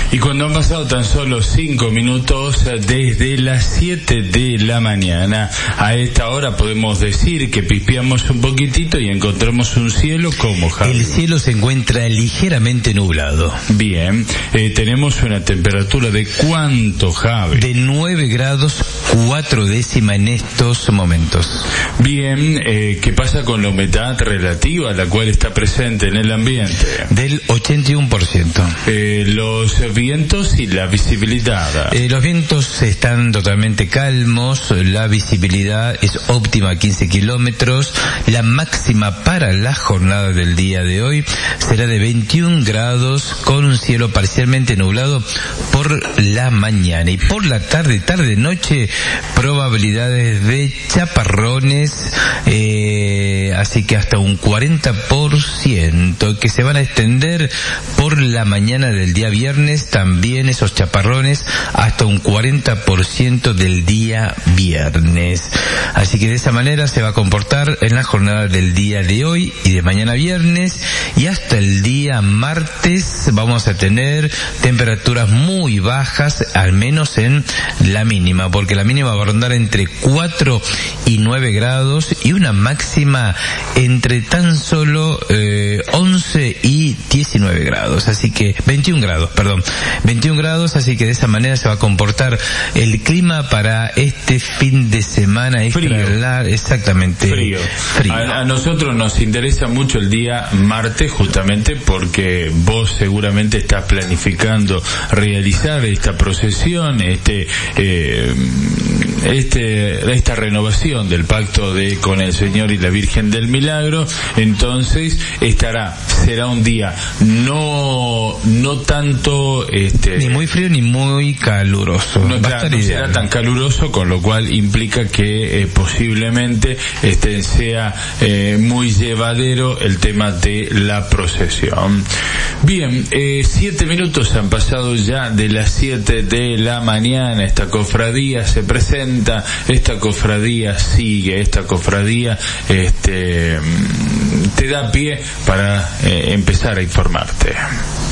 Y cuando han pasado tan solo 5 minutos desde las 7 de la mañana, a esta hora podemos decir que pispeamos un poquitito y encontramos un cielo como, Javi. El cielo se encuentra ligeramente nublado. Bien, tenemos una temperatura de ¿cuánto, Javi? De 9 grados 4 décimas en estos momentos. Bien, ¿qué pasa con la humedad relativa, la cual está presente en el ambiente? Del 81%. Los vientos y la visibilidad. Los vientos están totalmente calmos, la visibilidad es óptima, 15 kilómetros. La máxima para la jornada del día de hoy será de 21 grados con un cielo parcialmente nublado por la mañana. Y por la tarde-noche, probabilidades de chaparrones, así que hasta un 40%, que se van a extender por la mañana del día viernes, también esos chaparrones hasta un 40% del día viernes. Así que de esa manera se va a comportar en la jornada del día de hoy y de mañana viernes, y hasta el día martes vamos a tener temperaturas muy bajas, al menos en la mínima, porque la mínima va a rondar entre 4 y 9 grados y una máxima entre tan solo 11 y 19 grados, así que 21 grados, así que de esa manera se va a comportar el clima para este fin de semana. Frío. Exactamente. Frío. A nosotros nos interesa mucho el día martes, justamente porque vos seguramente estás planificando realizar esta procesión, esta renovación del pacto con el Señor y la Virgen del Milagro. Entonces será un día no tanto ni muy frío ni muy caluroso. No será tan caluroso, con lo cual implica que posiblemente sea muy llevadero el tema de la procesión. Bien, 7 minutos han pasado ya de las 7 de la mañana. Esta cofradía se presenta, esta cofradía sigue, esta cofradía te da pie para empezar a informarte.